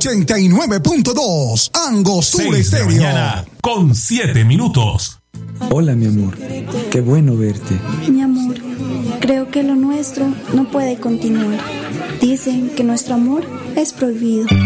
89.2 Angostura Estéreo. Mañana con 7 minutos. Hola, mi amor. Qué bueno verte. Mi amor, creo que lo nuestro no puede continuar. Dicen que nuestro amor es prohibido.